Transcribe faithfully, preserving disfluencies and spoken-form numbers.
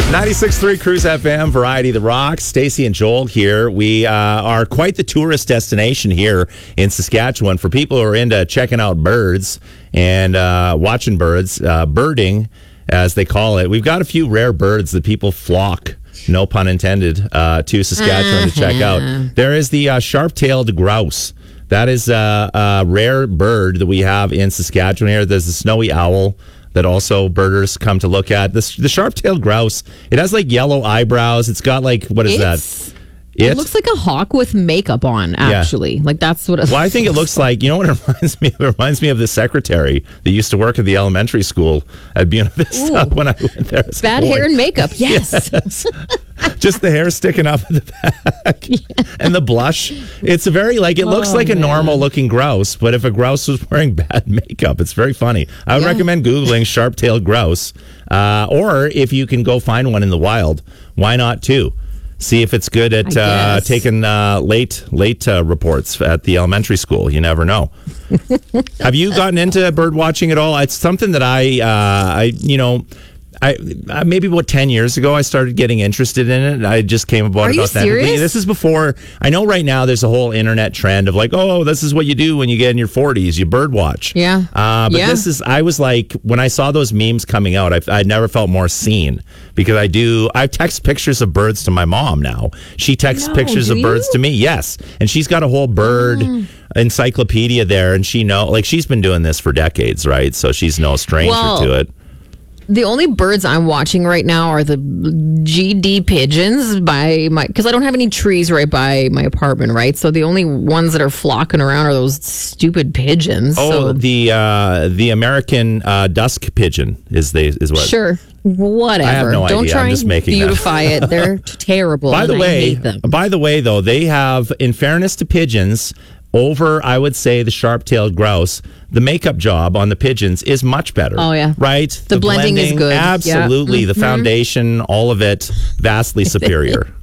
ninety-six point three Cruise F M, Variety The Rock. Stacey and Joel here. We uh, are quite the tourist destination here in Saskatchewan for people who are into checking out birds and uh, watching birds, uh, birding, as they call it. We've got a few rare birds that people flock, no pun intended, uh, to Saskatchewan to check out. There is the uh, sharp-tailed grouse. That is a, a rare bird that we have in Saskatchewan here. There's the snowy owl that also birders come to look at. This, the sharp-tailed grouse, it has like yellow eyebrows. It's got like, what is It's, that? It, it looks like a hawk with makeup on, actually. Yeah. Like that's what it Well, I think it looks like, you know what it reminds me of? It reminds me of the secretary that used to work at the elementary school at Buena Vista Ooh. when I went there. As Bad a boy. hair and makeup, yes. Yes. Just the hair sticking up at the back yeah. and the blush. It's a very, like, it looks oh, like a man. normal looking grouse, but if a grouse was wearing bad makeup, it's very funny. I would yeah. recommend Googling sharp-tailed grouse. Uh, or if you can go find one in the wild, why not too? See if it's good at uh, taking uh, late late uh, reports at the elementary school. You never know. Have you gotten into bird watching at all? It's something that I, uh, I you know... I uh, maybe about ten years ago I started getting interested in it. I just came about Are it you authentically. serious? This is before. I know right now there's a whole internet trend of like, oh, this is what you do when you get in your forties, you bird watch. Yeah. Uh, but yeah. this is. I was like, when I saw those memes coming out, I I never felt more seen because I do. I text pictures of birds to my mom now. She texts No, pictures do of birds you? to me. Yes, and she's got a whole bird. Mm. encyclopedia there, and she know like she's been doing this for decades, right? So she's no stranger well, to it. The only birds I'm watching right now are the G D pigeons by my, because I don't have any trees right by my apartment, right? So the only ones that are flocking around are those stupid pigeons. Oh, so. the uh, the American uh, dusk pigeon is they is what? Sure, whatever. I have no don't idea. try I'm just and making beautify that. it. They're terrible. By the and way, I hate them. by the way, though, they have, in fairness to pigeons, over, I would say, the sharp-tailed grouse, the makeup job on the pigeons is much better. Oh, yeah. Right? The blending is good. Absolutely. Yeah. The Mm-hmm. foundation, all of it, vastly superior.